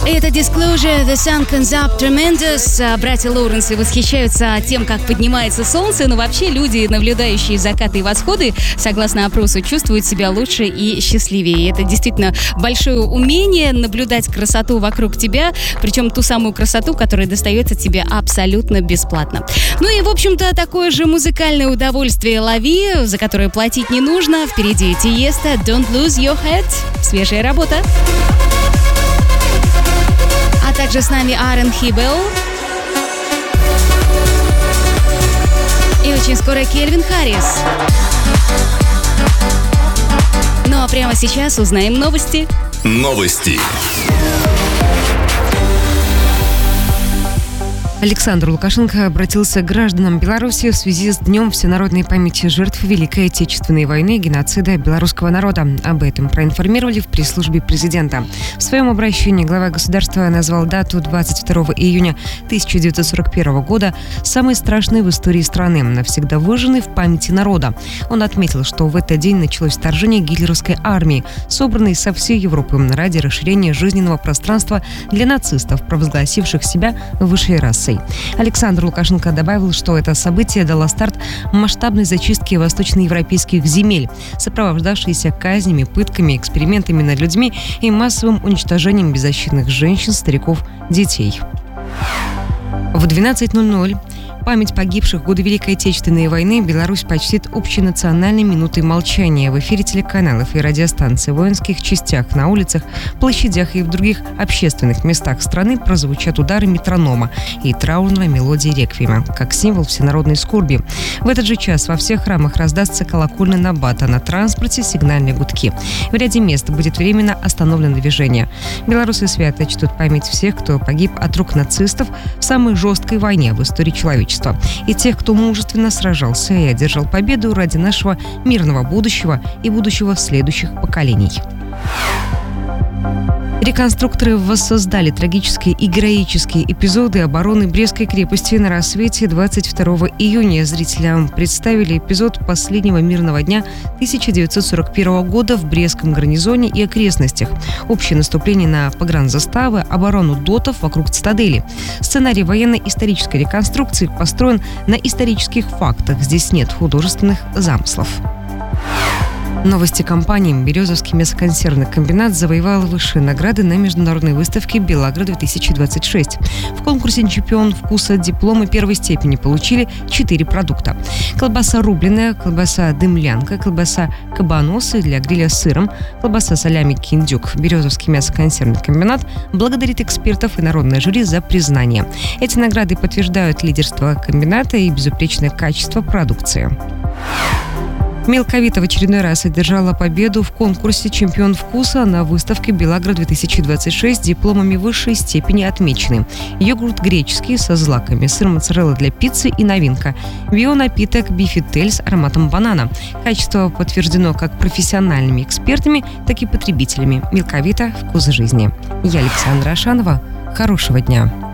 Это Disclosure, The Sun Comes Up Tremendous. Братья Лоуренсы восхищаются тем, как поднимается солнце, но вообще люди, наблюдающие закаты и восходы, согласно опросу, чувствуют себя лучше и счастливее. И это действительно большое умение наблюдать красоту вокруг тебя, причем ту самую красоту, которая достается тебе абсолютно бесплатно. Ну и, в общем-то, такое же музыкальное удовольствие лови, за которое платить не нужно. Впереди Тиеста, Don't Lose Your Head. Свежая работа. А также с нами Аарон Хибел. И очень скоро Кельвин Харрис. Ну а прямо сейчас узнаем новости. Новости. Александр Лукашенко обратился к гражданам Беларуси в связи с Днем всенародной памяти жертв Великой Отечественной войны и геноцида белорусского народа. Об этом проинформировали в пресс-службе президента. В своем обращении глава государства назвал дату 22 июня 1941 года самой страшной в истории страны, навсегда выжженной в памяти народа. Он отметил, что в этот день началось вторжение гитлеровской армии, собранной со всей Европы ради расширения жизненного пространства для нацистов, провозгласивших себя высшей расой. Александр Лукашенко добавил, что это событие дало старт масштабной зачистке восточноевропейских земель, сопровождавшейся казнями, пытками, экспериментами над людьми и массовым уничтожением беззащитных женщин, стариков, детей. В 12:00 память погибших в годы Великой Отечественной войны Беларусь почтит общенациональной минутой молчания в эфире телеканалов и радиостанций, в воинских частях, на улицах, площадях и в других общественных местах страны прозвучат удары метронома и траурная мелодия реквиема, как символ всенародной скорби. В этот же час во всех храмах раздастся колокольный набат, а на транспорте сигнальные гудки. В ряде мест будет временно остановлено движение. Белорусы свято чтут память всех, кто погиб от рук нацистов в самой жесткой войне в истории человечества, и тех, кто мужественно сражался и одержал победу ради нашего мирного будущего и будущего следующих поколений. Реконструкторы воссоздали трагические и героические эпизоды обороны Брестской крепости на рассвете 22 июня. Зрителям представили эпизод последнего мирного дня 1941 года в Брестском гарнизоне и окрестностях, общее наступление на погранзаставы, оборону дотов вокруг цитадели. Сценарий военно-исторической реконструкции построен на исторических фактах. Здесь нет художественных замыслов. Новости компании. Березовский мясоконсервный комбинат завоевал высшие награды на международной выставке «Белагро-2026». В конкурсе «Чемпион вкуса» дипломы первой степени получили 4 продукта. Колбаса рубленая, колбаса дымлянка, колбаса кабаносы для гриля с сыром, колбаса солями киндюк. Березовский мясоконсервный комбинат благодарит экспертов и народное жюри за признание. Эти награды подтверждают лидерство комбината и безупречное качество продукции. Мелковита в очередной раз одержала победу в конкурсе «Чемпион вкуса» на выставке «Белагро-2026». Дипломами высшей степени отмечены: йогурт греческий со злаками, сыр моцарелла для пиццы и новинка, бионапиток бифитель с ароматом банана. Качество подтверждено как профессиональными экспертами, так и потребителями. Мелковита – вкус жизни. Я Александра Ашанова. Хорошего дня.